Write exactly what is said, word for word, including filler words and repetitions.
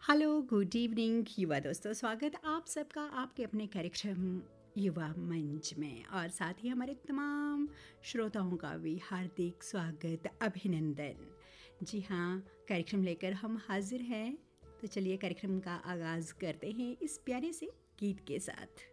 Hello, good evening युवा दोस्तों। स्वागत आप सबका आपके अपने कार्यक्रम युवा मंच में, और साथ ही हमारे तमाम श्रोताओं का भी हार्दिक स्वागत, अभिनंदन। जी हाँ, कार्यक्रम लेकर हम हाजिर हैं। तो चलिए कार्यक्रम का आगाज़ करते हैं इस प्यारे से गीत के साथ।